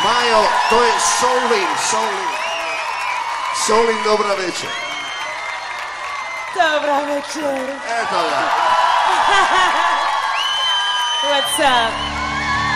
Majo, to je Solin. Solin, dobra večer. Dobra večer. Eto ga. What's up?